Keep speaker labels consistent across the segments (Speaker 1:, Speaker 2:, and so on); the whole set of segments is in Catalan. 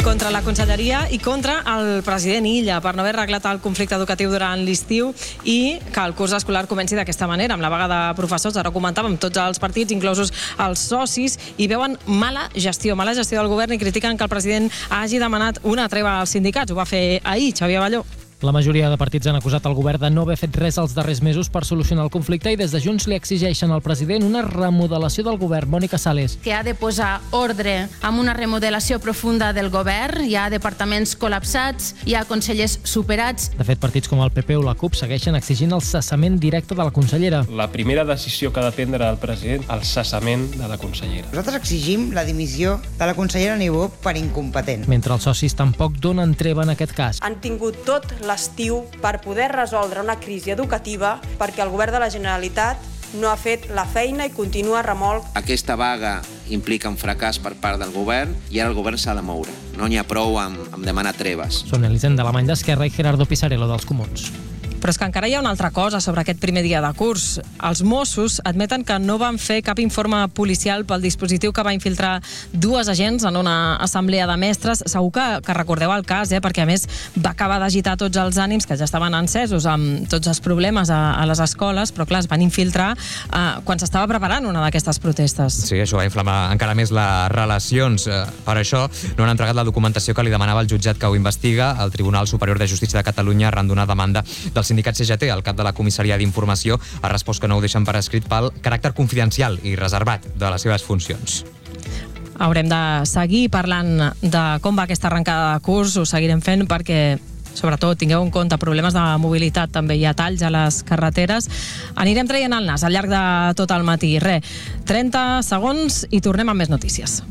Speaker 1: contra la conselleria i contra el president Illa per no haver arreglat el conflicte educatiu durant l'estiu i que el curs escolar comenci d'aquesta manera, amb la vaga de professors. Ara ho comentàvem, tots els partits, inclosos els socis, i veuen mala gestió del govern i critiquen que el president hagi demanat una treva als sindicats. Ho va fer ahir Xavier Balló.
Speaker 2: La majoria de partits han acusat el govern de no haver fet res els darrers mesos per solucionar el conflicte i des de Junts li exigeixen al president una remodelació del govern. Mònica Sales.
Speaker 3: Que ha de posar ordre amb una remodelació profunda del govern. Hi ha departaments col·lapsats, hi ha consellers superats.
Speaker 2: De fet, partits com el PP o la CUP segueixen exigint el cessament directe de la consellera.
Speaker 4: La primera decisió que ha de prendre el president, el cessament de la consellera.
Speaker 5: Nosaltres exigim la dimissió de la consellera Niubó per incompetent.
Speaker 2: Mentre els socis tampoc donen treva en aquest cas.
Speaker 6: Han tingut tot l'estiu per poder resoldre una crisi educativa perquè el govern de la Generalitat no ha fet la feina i continua remolc.
Speaker 7: Aquesta vaga implica un fracàs per part del govern i ara el govern s'ha de moure. No n'hi ha prou amb demanar treves.
Speaker 2: Són Elisenda Alemany d'Esquerra i Gerardo Pisarello dels Comuns.
Speaker 1: Però és que encara hi ha una altra cosa sobre aquest primer dia de curs. Els Mossos admeten que no van fer cap informe policial pel dispositiu que va infiltrar dues agents en una assemblea de mestres. Segur que recordeu el cas, perquè a més va acabar d'agitar tots els ànims, que ja estaven encesos amb tots els problemes a les escoles, però clar, es van infiltrar quan s'estava preparant una d'aquestes protestes.
Speaker 8: Sí, això va inflamar encara més les relacions. Per això no han entregat la documentació que li demanava el jutjat que ho investiga. El Tribunal Superior de Justícia de Catalunya arran d'una demanda del sindicat CGT, el cap de la comissaria d'informació, ha respost que no ho deixen per escrit pel caràcter confidencial i reservat de les seves funcions.
Speaker 1: Haurem de seguir parlant de com va aquesta arrencada de curs, ho seguirem fent perquè sobretot tingueu en compte problemes de mobilitat, també hi ha talls a les carreteres. Anirem traient el nas al llarg de tot el matí. 30 segons i tornem amb més notícies.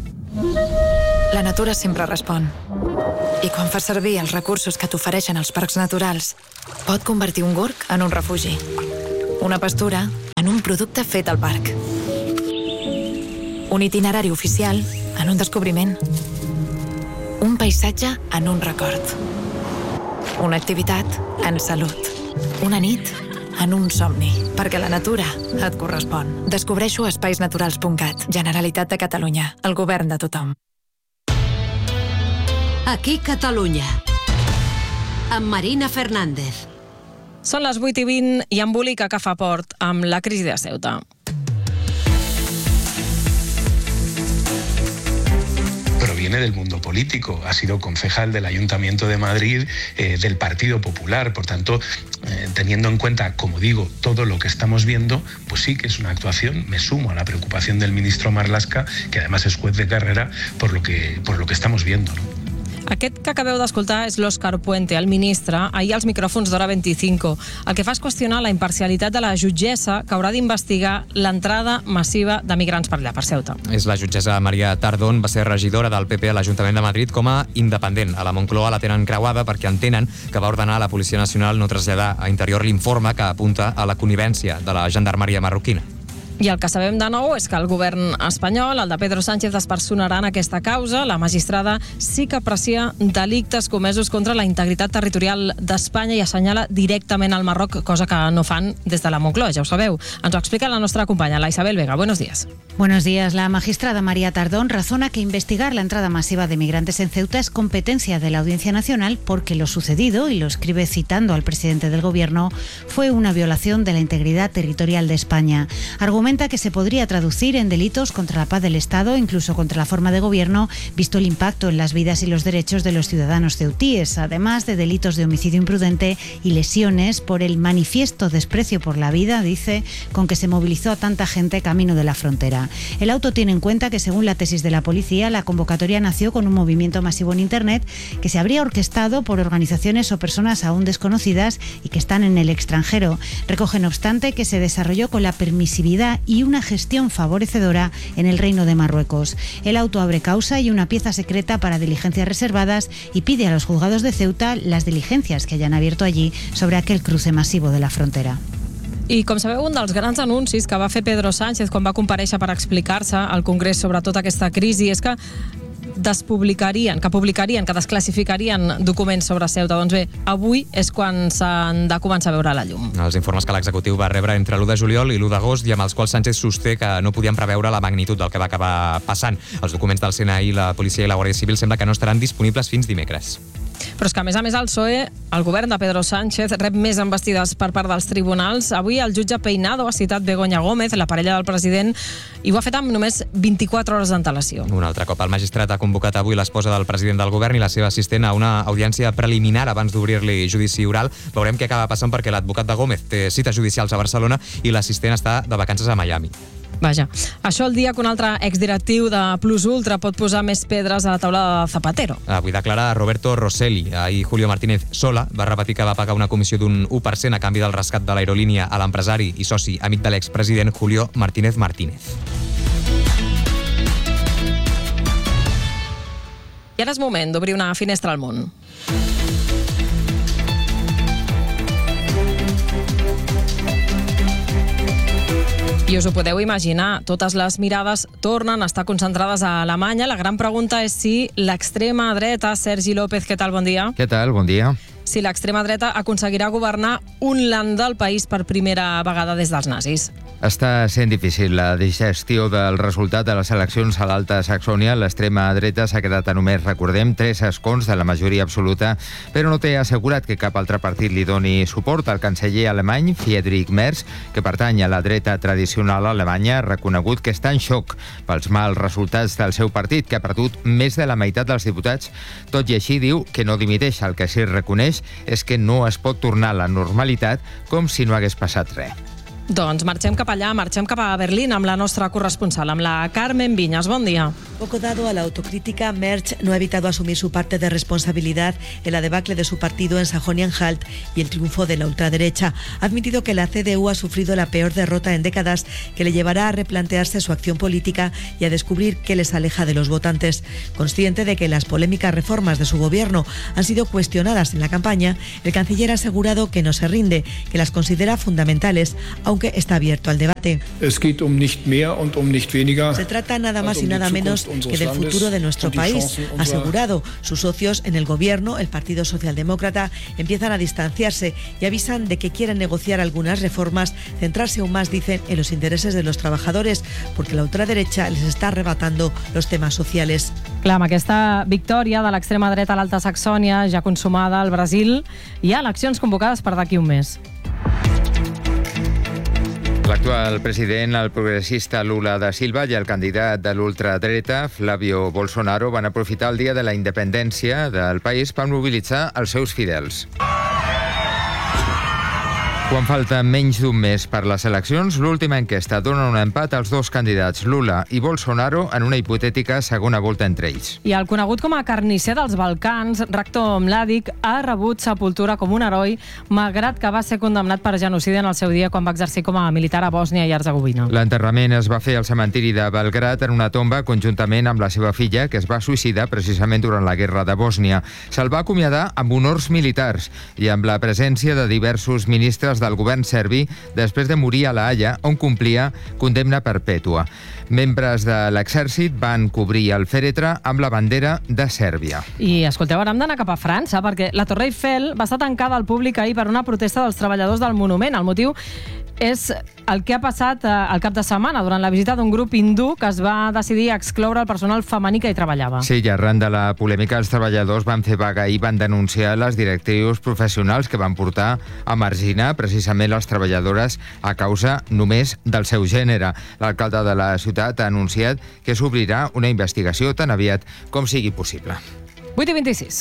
Speaker 9: La natura sempre respon. I quan fas servir els recursos que t'ofereixen els parcs naturals, pot convertir un gorg en un refugi, una pastura en un producte fet al parc, un itinerari oficial en un descobriment, un paisatge en un record, una activitat en salut, una nit en un somni, perquè la natura et correspon. Descobreixo a espaisnaturals.cat. Generalitat de Catalunya. El govern de tothom.
Speaker 10: Aquí Catalunya, amb Marina Fernández.
Speaker 1: Són les 8:20 i embolica que fa port amb la crisi de Ceuta.
Speaker 11: Proviene del mundo político, ha sido concejal del Ayuntamiento de Madrid, del Partido Popular, por tanto, teniendo en cuenta, como digo, todo lo que estamos viendo, pues sí que es una actuación. Me sumo a la preocupación del ministro Marlaska, que además es juez de carrera, por lo que estamos viendo, ¿no?
Speaker 1: Aquest que acabeu d'escoltar és l'Òscar Puente, el ministre, ahir als micròfons d'Hora 25. El que fa és qüestionar la imparcialitat de la jutgessa que haurà d'investigar l'entrada massiva de migrants per allà, per Ceuta.
Speaker 8: És la jutgessa Maria Tardón, va ser regidora del PP a l'Ajuntament de Madrid com a independent. A la Moncloa la tenen creuada perquè entenen que va ordenar a la Policia Nacional no traslladar a Interior l'informe que apunta a la connivència de la gendarmeria marroquina.
Speaker 1: I el que sabem de nou és que el govern espanyol, el de Pedro Sánchez, es personarà en aquesta causa. La magistrada sí que aprecia delictes comesos contra la integritat territorial d'Espanya i assenyala directament al Marroc, cosa que no fan des de la Moncloa, ja ho sabeu. Ens ho explica la nostra companya, la Isabel Vega. Buenos días.
Speaker 12: Buenos días. La magistrada María Tardón razona que investigar la entrada masiva de migrantes en Ceuta es competencia de la Audiencia Nacional porque lo sucedido, y lo escribe citando al presidente del gobierno, fue una violación de la integridad territorial de España. Argumenta que se podría traducir en delitos contra la paz del Estado, incluso contra la forma de gobierno, visto el impacto en las vidas y los derechos de los ciudadanos ceutíes, además de delitos de homicidio imprudente y lesiones por el manifiesto desprecio por la vida, dice, con que se movilizó a tanta gente camino de la frontera. El auto tiene en cuenta que, según la tesis de la policía, la convocatoria nació con un movimiento masivo en Internet que se habría orquestado por organizaciones o personas aún desconocidas y que están en el extranjero. Recoge, no obstante, que se desarrolló con la permisividad y una gestión favorecedora en el Reino de Marruecos. El auto abre causa y una pieza secreta para diligencias reservadas y pide a los juzgados de Ceuta las diligencias que hayan abierto allí sobre aquel cruce masivo de la frontera.
Speaker 1: I, com sabeu, un dels grans anuncis que va fer Pedro Sánchez quan va comparèixer per explicar-se al Congrés sobre tota aquesta crisi és que despublicarien, que publicarien, que desclassificarien documents sobre Ceuta. Doncs bé, avui és quan s'han de començar a veure la llum.
Speaker 8: Els informes que l'executiu va rebre entre l'1 de juliol i l'1 d'agost i amb els quals Sánchez sosté que no podien preveure la magnitud del que va acabar passant. Els documents del CNI, la policia i la Guàrdia Civil sembla que no estaran disponibles fins dimecres.
Speaker 1: Però és que, a més, el PSOE, el govern de Pedro Sánchez, rep més embestides per part dels tribunals. Avui el jutge Peinado ha citat Begoña Gómez, la parella del president, i ho ha fet amb només 24 hores d'antelació.
Speaker 8: Un altre cop, el magistrat ha convocat avui l'esposa del president del govern i la seva assistent a una audiència preliminar abans d'obrir-li judici oral. Veurem què acaba passant perquè l'advocat de Gómez té cites judicials a Barcelona i l'assistent està de vacances a Miami.
Speaker 1: Vaja, això el dia que un altre exdirectiu de Plus Ultra pot posar més pedres a la taula de Zapatero.
Speaker 8: Avui declara Roberto Rosselli. Ahir Julio Martínez Sola va repetir que va pagar una comissió d'un 1% a canvi del rescat de l'aerolínia a l'empresari i soci amic de l'expresident Julio Martínez Martínez.
Speaker 1: I ara és moment d'obrir una finestra al món. I us ho podeu imaginar, totes les mirades tornen a estar concentrades a Alemanya. La gran pregunta és si l'extrema dreta, Sergi López, què tal? Bon dia.
Speaker 13: Què tal? Bon dia.
Speaker 1: Si l'extrema dreta aconseguirà governar un land del país per primera vegada des dels nazis.
Speaker 13: Està sent difícil la digestió del resultat de les eleccions a l'Alta Saxònia. L'extrema dreta s'ha quedat a només, recordem, 3 escons de la majoria absoluta, però no té assegurat que cap altre partit li doni suport. El canceller alemany, Friedrich Merz, que pertany a la dreta tradicional alemanya, ha reconegut que està en xoc pels mals resultats del seu partit, que ha perdut més de la meitat dels diputats. Tot i així, diu que no dimiteix. El que sí reconeix és que no es pot tornar a la normalitat com si no hagués passat res.
Speaker 1: Doncs marxem cap allà, marxem cap a Berlín amb la nostra corresponsal, amb la Carmen Viñas. Bon dia.
Speaker 14: Poco dado a la autocrítica, Merz no ha evitado asumir su parte de responsabilidad en la debacle de su partido en Sajonia-Anhalt y el triunfo de la ultraderecha. Ha admitido que la CDU ha sufrido la peor derrota en décadas, que le llevará a replantearse su acción política y a descubrir qué les aleja de los votantes. Consciente de que las polémicas reformas de su gobierno han sido cuestionadas en la campaña, el canciller ha asegurado que no se rinde, que las considera fundamentales, aunque está abierto al debate.
Speaker 15: Es geht um nicht mehr und um nicht weniger.
Speaker 14: Se trata nada más y nada menos que del futuro de nuestro país. Ha asegurado. Sus socios en el gobierno, el Partido Socialdemócrata, empiezan a distanciarse y avisan de que quieren negociar algunas reformas, centrarse aún más, dicen, en los intereses de los trabajadores, porque la ultraderecha les está arrebatando los temas sociales.
Speaker 1: Clar, amb aquesta victòria de l'extrema dreta a l'Alta Saxònia, ja consumada al Brasil, hi ha eleccions convocades per d'aquí un mes.
Speaker 13: L'actual president, el progressista Lula da Silva, i el candidat de l'ultradreta, Flavio Bolsonaro, van aprofitar el dia de la independència del país per mobilitzar els seus fidels. Quan falta menys d'un mes per les eleccions, l'última enquesta dona un empat als dos candidats, Lula i Bolsonaro, en una hipotètica segona volta entre ells.
Speaker 1: I el conegut com a carnisser dels Balcans, Ratko Mladic, ha rebut sepultura com un heroi, malgrat que va ser condemnat per genocidi en el seu dia quan va exercir com a militar a Bòsnia i Hercegovina.
Speaker 13: L'enterrament es va fer al cementiri de Belgrad en una tomba conjuntament amb la seva filla, que es va suïcidar precisament durant la guerra de Bòsnia. Se'l va acomiadar amb honors militars i amb la presència de diversos ministres del govern serbi després de morir a La Haia, on complia condemna perpètua. Membres de l'exèrcit van cobrir el fèretre amb la bandera de Sèrbia.
Speaker 1: I escolteu, ara hem d'anar cap a França, perquè la Torre Eiffel va estar tancada al públic ahir per una protesta dels treballadors del monument. El motiu és el que ha passat al cap de setmana durant la visita d'un grup hindú que es va decidir excloure el personal femení que hi treballava.
Speaker 13: Sí, i arran de la polèmica, els treballadors van fer vaga i van denunciar les directrius professionals que van portar a marginar precisament les treballadores a causa només del seu gènere. L'alcalde de la ciutat ha anunciat que s'obrirà una investigació tan aviat com sigui possible.
Speaker 1: 8:26.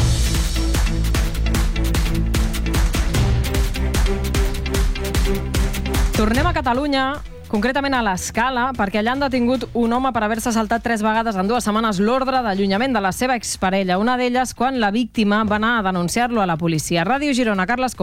Speaker 1: Tornem a Catalunya, concretament a l'Escala, perquè allà han detingut un home per haver-se saltat 3 vegades en 2 setmanes l'ordre d'allunyament de la seva exparella. Una d'elles quan la víctima va anar a denunciar-lo a la policia. Ràdio Girona, Carles Couso.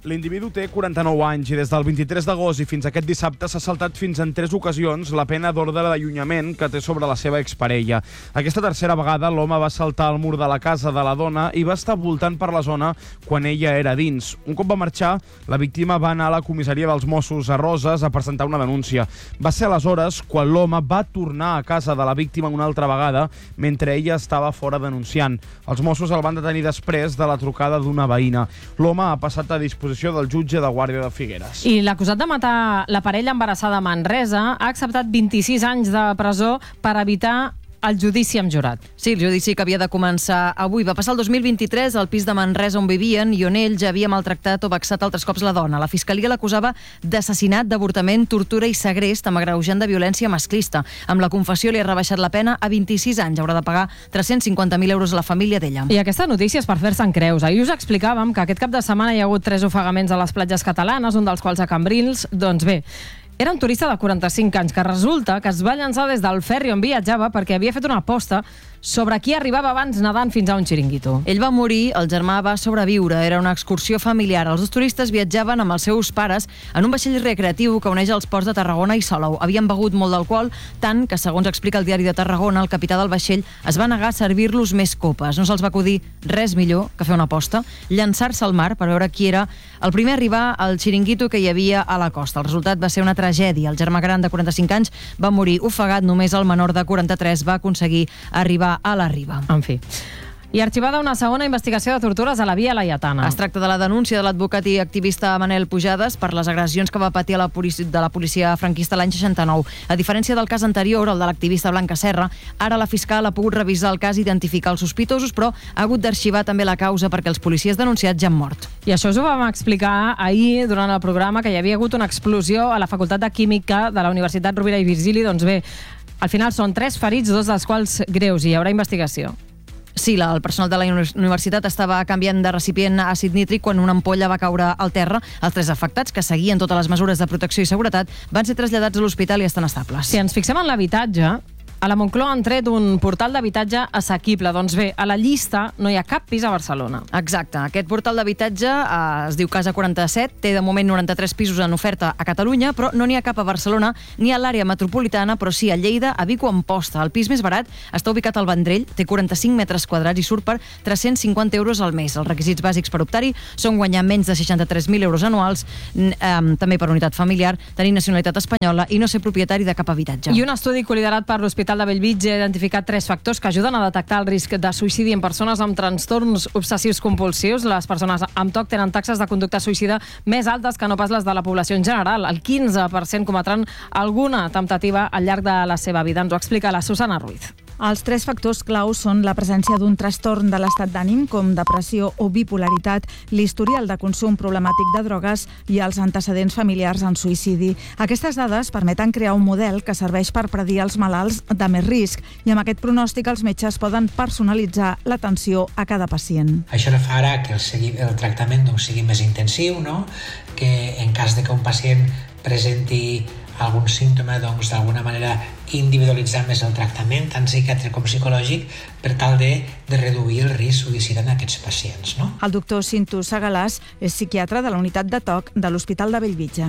Speaker 16: L'individu té 49 anys i des del 23 d'agost i fins aquest dissabte s'ha saltat fins en 3 ocasions la pena d'ordre d'allunyament que té sobre la seva exparella. Aquesta tercera vegada l'home va saltar al mur de la casa de la dona i va estar voltant per la zona quan ella era dins. Un cop va marxar, la víctima va anar a la comissaria dels Mossos a Roses a presentar una denúncia. Va ser aleshores quan l'home va tornar a casa de la víctima una altra vegada mentre ella estava fora denunciant. Els Mossos el van detenir després de la trucada d'una veïna. L'home ha passat a disposició del jutge de Guàrdia de Figueres.
Speaker 1: I l'acusat de matar la parella embarassada a Manresa ha acceptat 26 anys de presó per evitar el judici amb jurat.
Speaker 17: Sí, el judici que havia de començar avui. Va passar el 2023 al pis de Manresa on vivien i on ell ja havia maltractat o vexat altres cops la dona. La fiscalia l'acusava d'assassinat, d'avortament, tortura i segrest amb agreujant de violència masclista. Amb la confessió li ha rebaixat la pena a 26 anys. Haurà de pagar 350.000 euros a la família d'ella.
Speaker 1: I aquesta notícia és per fer-se en creus. Ahir us explicàvem que aquest cap de setmana hi ha hagut 3 ofegaments a les platges catalanes, un dels quals a Cambrils. Doncs bé, era un turista de 45 anys que resulta que es va llançar des del ferri on viatjava perquè havia fet una aposta sobre qui arribava abans nedant fins a un xiringuito.
Speaker 17: Ell va morir, el germà va sobreviure. Era una excursió familiar. Els dos turistes viatjaven amb els seus pares en un vaixell recreatiu que uneix els ports de Tarragona i Salou. Havien begut molt d'alcohol, tant que, segons explica el diari de Tarragona, el capità del vaixell es va negar a servir-los més copes. No se'ls va acudir res millor que fer una aposta, llançar-se al mar per veure qui era el primer a arribar al xiringuito que hi havia a la costa. El resultat va ser una tragèdia. El germà gran de 45 anys va morir ofegat. Només el menor de 43 va aconseguir arribar a la riba.
Speaker 1: En fi. I arxivada una segona investigació de tortures a la Via Laietana.
Speaker 17: Es tracta de la denúncia de l'advocat i activista Manel Pujades per les agressions que va patir de la policia franquista l'any 69. A diferència del cas anterior, el de l'activista Blanca Serra, ara la fiscal ha pogut revisar el cas i identificar els sospitosos, però ha hagut d'arxivar també la causa perquè els policies denunciats ja han mort.
Speaker 1: I això us ho vam explicar ahir durant el programa, que hi havia hagut una explosió a la Facultat de Química de la Universitat Rovira i Virgili. Doncs bé, al final són 3 ferits, 2 dels quals greus, i hi haurà investigació.
Speaker 17: Sí, el personal de la universitat estava canviant de recipient àcid nítric quan una ampolla va caure al terra. Els 3 afectats, que seguien totes les mesures de protecció i seguretat, van ser traslladats a l'hospital i estan estables.
Speaker 1: Si ens fixem en l'habitatge, a la Moncloa han tret un portal d'habitatge assequible. Doncs bé, a la llista no hi ha cap pis a Barcelona.
Speaker 17: Exacte. Aquest portal d'habitatge es diu Casa 47, té de moment 93 pisos en oferta a Catalunya, però no n'hi ha cap a Barcelona ni a l'àrea metropolitana, però sí a Lleida, a Vic o a Amposta. El pis més barat està ubicat al Vendrell, té 45 metres quadrats i surt per 350 euros al mes. Els requisits bàsics per optar-hi són guanyar menys de 63.000 euros anuals, també per unitat familiar, tenir nacionalitat espanyola i no ser propietari de cap habitatge.
Speaker 1: I un estudi col·liderat per l'Hospital de Bellvitge ha identificat 3 factors que ajuden a detectar el risc de suïcidi en persones amb trastorns obsessius compulsius. Les persones amb TOC tenen taxes de conducta suïcida més altes que no pas les de la població en general. El 15% cometran alguna temptativa al llarg de la seva vida. Ens ho explica la Susana Ruiz.
Speaker 18: Els 3 factors claus són la presència d'un trastorn de l'estat d'ànim, com depressió o bipolaritat, l'historial de consum problemàtic de drogues i els antecedents familiars en suïcidi. Aquestes dades permeten crear un model que serveix per predir els malalts de més risc i amb aquest pronòstic els metges poden personalitzar l'atenció a cada pacient.
Speaker 19: Això farà que el tractament sigui més intensiu, no? Que en cas de que un pacient presenti algun símptoma, d'alguna manera individualitzar més el tractament, tant psiquiàtric com psicològic, per tal de reduir el risc suïcida en aquests pacients. No?
Speaker 18: El doctor Cinto Segalàs és psiquiatre de la unitat de TOC de l'Hospital de Bellvitge.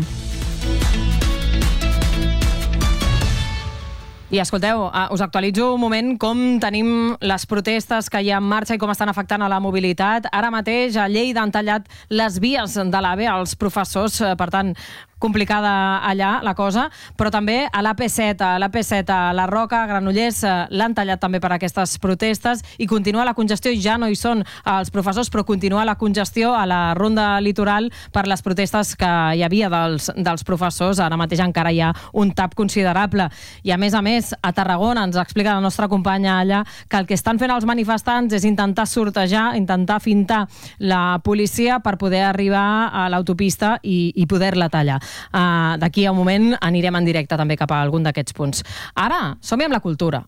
Speaker 1: I escolteu, us actualitzo un moment com tenim les protestes que hi ha en marxa i com estan afectant a la mobilitat. Ara mateix a Lleida han tallat les vies de l'AVE als professors, per tant, complicada allà la cosa, però també a l'AP7, a la Roca, a Granollers, l'han tallat també per aquestes protestes i continua la congestió, ja no hi són els professors, però continua la congestió a la ronda litoral per les protestes que hi havia dels professors. Ara mateix encara hi ha un tap considerable. I a més, a Tarragona ens explica la nostra companya allà que el que estan fent els manifestants és intentar sortejar, intentar fintar la policia per poder arribar a l'autopista i poder-la tallar. D'aquí a un moment anirem en directe també cap a algun d'aquests punts. Ara, som-hi amb la cultura.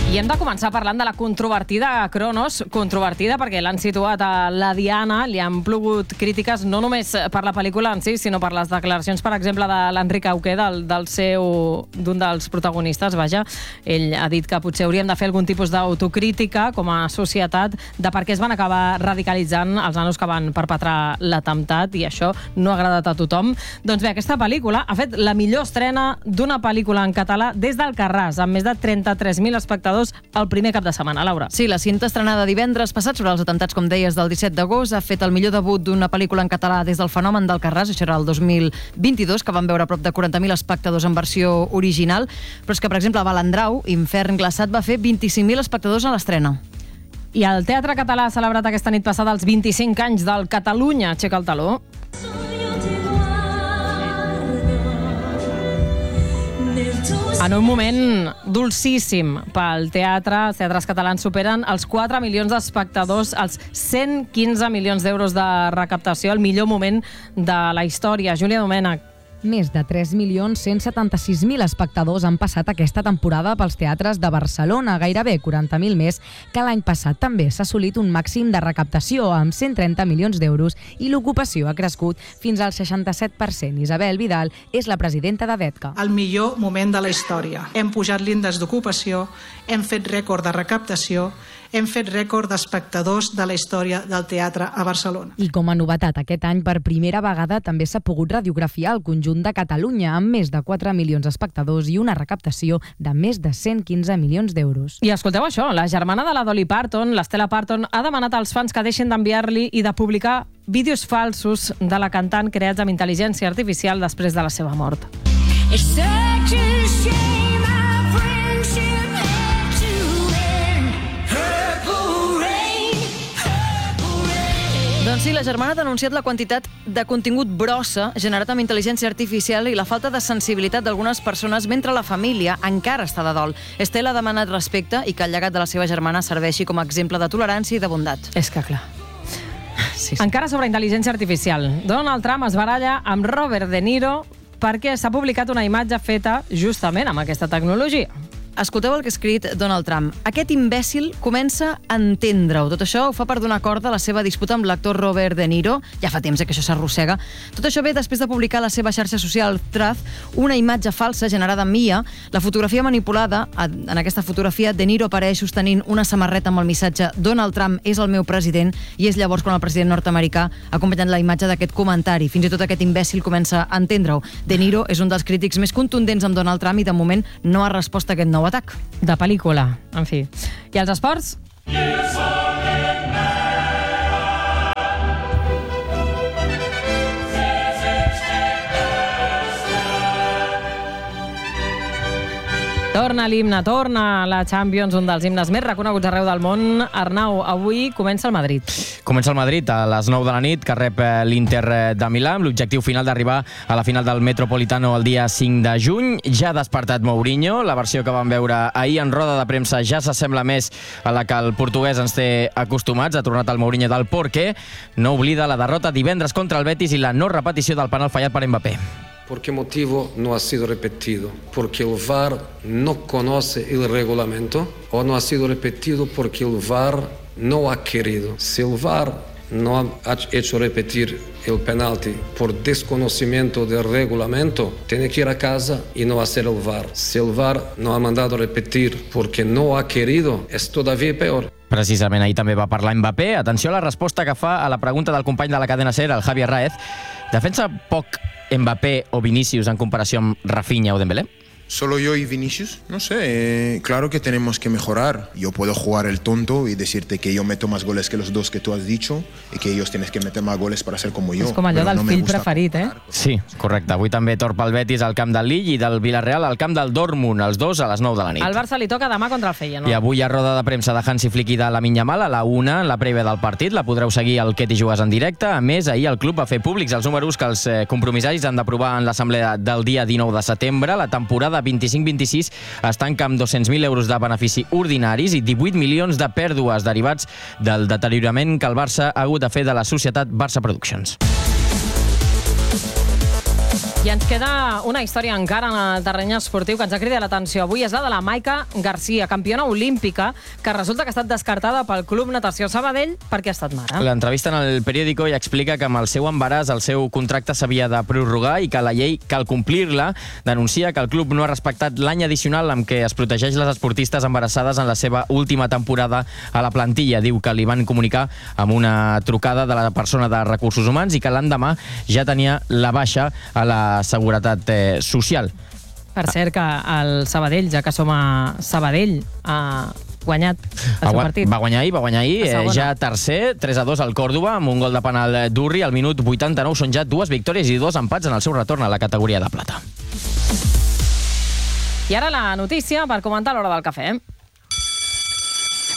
Speaker 1: I hem de començar parlant de la controvertida Cronos, controvertida perquè l'han situat a la Diana, li han plogut crítiques no només per la pel·lícula en si, sinó per les declaracions, per exemple, de l'Enric Auqué, d'un dels protagonistes, vaja. Ell ha dit que potser hauríem de fer algun tipus d'autocrítica com a societat de per què es van acabar radicalitzant els nanos que van perpetrar l'atemptat, i això no ha agradat a tothom. Doncs bé, aquesta pel·lícula ha fet la millor estrena d'una pel·lícula en català des d'Alcarràs, amb més de 33.000 espectadors el primer cap de setmana. Laura.
Speaker 17: Sí, la cinta estrenada divendres passat sobre els atemptats, com deies, del 17 d'agost, ha fet el millor debut d'una pel·lícula en català des del fenomen d'Alcarràs, això era el 2022, que van veure prop de 40.000 espectadors en versió original, però és que, per exemple, a Balandrau, Infern glaçat, va fer 25.000 espectadors a l'estrena.
Speaker 1: I el Teatre Català ha celebrat aquesta nit passada els 25 anys del Catalunya Aixeca el taló. En un moment dolcíssim pel teatre, els teatres catalans superen els 4 milions d'espectadors, els 115 milions d'euros de recaptació, el millor moment de la història. Júlia Domènech.
Speaker 20: Més de 3.176.000 espectadors han passat aquesta temporada pels teatres de Barcelona, gairebé 40.000 més que l'any passat. També s'ha assolit un màxim de recaptació amb 130 milions d'euros i l'ocupació ha crescut fins al 67%. Isabel Vidal és la presidenta de DETCA.
Speaker 21: El millor moment de la història. Hem pujat l'índex d'ocupació, hem fet rècord de recaptació, hem fet rècord d'espectadors de la història del teatre a Barcelona.
Speaker 20: I com a novetat, aquest any per primera vegada també s'ha pogut radiografiar el conjunt de Catalunya amb més de 4 milions d'espectadors i una recaptació de més de 115 milions d'euros.
Speaker 1: I escolteu això, la germana de la Dolly Parton, l'Stella Parton, ha demanat als fans que deixin d'enviar-li i de publicar vídeos falsos de la cantant creats amb intel·ligència artificial després de la seva mort.
Speaker 17: Doncs sí, la germana ha denunciat la quantitat de contingut brossa generat amb intel·ligència artificial i la falta de sensibilitat d'algunes persones mentre la família encara està de dol. Estela ha demanat respecte i que el llegat de la seva germana serveixi com a exemple de tolerància i de bondat.
Speaker 1: És que clar. Sí. Encara sobre intel·ligència artificial. Donald Trump es baralla amb Robert De Niro perquè s'ha publicat una imatge feta justament amb aquesta tecnologia.
Speaker 17: Escolteu el que ha escrit Donald Trump. Aquest imbècil comença a entendre-ho. Tot això ho fa per donar corda a la seva disputa amb l'actor Robert De Niro. Ja fa temps que això s'arrossega. Tot això ve després de publicar a la seva xarxa social Truth una imatge falsa generada amb IA. La fotografia manipulada, en aquesta fotografia De Niro apareix sostenint una samarreta amb el missatge Donald Trump és el meu president, i és llavors quan el president nord-americà ha acompanyat la imatge d'aquest comentari. Fins i tot aquest imbècil comença a entendre-ho. De Niro és un dels crítics més contundents amb Donald Trump i de moment no ha respost a aquest nou atac.
Speaker 1: De pel·lícula, en fi. I els esports? Torna l'himne, torna la Champions, un dels himnes més reconeguts arreu del món. Arnau, avui comença el Madrid.
Speaker 22: Comença el Madrid a les 9 de la nit, que rep l'Inter de Milà, amb l'objectiu final d'arribar a la final del Metropolitano el dia 5 de juny. Ja ha despertat Mourinho, la versió que vam veure ahir en roda de premsa ja s'assembla més a la que el portuguès ens té acostumats. Ha tornat el Mourinho del Porqué, no oblida la derrota divendres contra el Betis i la no repetició del penal fallat per Mbappé.
Speaker 23: ¿Por qué motivo no ha sido repetido? ¿Porque el VAR no conoce el reglamento? ¿O no ha sido repetido porque el VAR no ha querido? Si el VAR no ha hecho repetir el penalti por desconocimiento del reglamento, tiene que ir a casa y no hacer el VAR. Si el VAR no ha mandado repetir porque no ha querido, es todavía peor.
Speaker 22: Precisament ahir també va parlar Mbappé. Atenció a la resposta que fa a la pregunta del company de la cadena SER, el Javi Arraez. Defensa poc Mbappé o Vinicius en comparació amb Rafinha o Dembélé?
Speaker 24: ¿Solo yo y Vinicius? No sé, claro que tenemos que mejorar. Yo puedo jugar el tonto y decirte que yo meto más goles que los dos que tú has dicho y que ellos tienes que meter más goles para ser como yo.
Speaker 1: És com allò del fill preferit, eh?
Speaker 22: Sí, correcte. Avui també torpa el Betis al camp del Lille i del Villarreal al camp del Dortmund, els dos a les 9 de la nit.
Speaker 1: Al Barça li toca demà contra el Feyenoord.
Speaker 22: I avui a roda de premsa de Hansi Flick i de Lamine Yamal a la 1, la prèvia del partit. La podreu seguir al Que t'hi jugues en directe. A més, ahir el club va fer públics els números que els compromissaris han d'aprovar en l'assemblea del dia 19 de setembre. La temporada 25-26 es tanca amb 200.000 euros de benefici ordinaris i 18 milions de pèrdues derivats del deteriorament que el Barça ha hagut de fer de la societat Barça Productions.
Speaker 1: I ens queda una història encara en el terreny esportiu que ens ha cridat l'atenció. Avui és la de la Maica Garcia, campiona olímpica, que resulta que ha estat descartada pel Club Natació Sabadell perquè ha estat mare.
Speaker 22: L'entrevista en el periòdico ja explica que amb el seu embaràs el seu contracte s'havia de prorrogar i que la llei cal complir-la. Denuncia que el club no ha respectat l'any addicional amb què es protegeix les esportistes embarassades en la seva última temporada a la plantilla. Diu que li van comunicar amb una trucada de la persona de Recursos Humans i que l'endemà ja tenia la baixa a la Seguretat Social.
Speaker 1: Per cert, que el Sabadell, ja que som a Sabadell, ha guanyat el seu partit.
Speaker 22: Va guanyar ahir, ja tercer, 3-2 al Còrdova, amb un gol de penal d'Urri. Al minut 89 són ja 2 victòries i 2 empats en el seu retorn a la categoria de plata.
Speaker 1: I ara la notícia per comentar a l'hora del cafè.